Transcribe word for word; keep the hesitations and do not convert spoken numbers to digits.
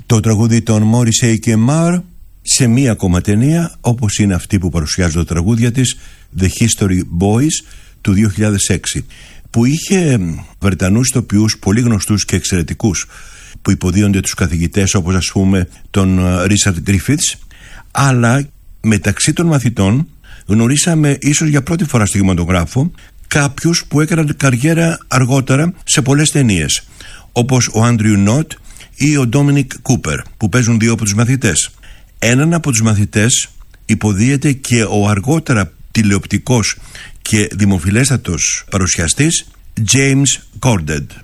το τραγούδι των Morrissey και Marr σε μία ακόμα ταινία, όπως είναι αυτή που παρουσιάζει τα τραγούδια της, The History Boys του δύο χιλιάδες έξι, που είχε Βρετανούς ηθοποιούς πολύ γνωστούς και εξαιρετικούς που υποδίονται τους καθηγητές, όπως ας πούμε τον Richard Griffiths, αλλά μεταξύ των μαθητών γνωρίσαμε ίσως για πρώτη φορά στο κινηματογράφο κάποιους που έκαναν καριέρα αργότερα σε πολλές ταινίες, όπως ο Andrew Knott ή ο Dominic Cooper, που παίζουν δύο από τους μαθητές. Έναν από τους μαθητές υποδίεται και ο αργότερα τηλεοπτικός και δημοφιλέστατος παρουσιαστής James Corden.